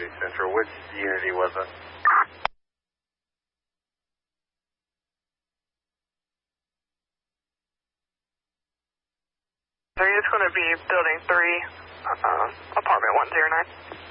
Central. Which unity was it? It's going to be building 3, apartment 109.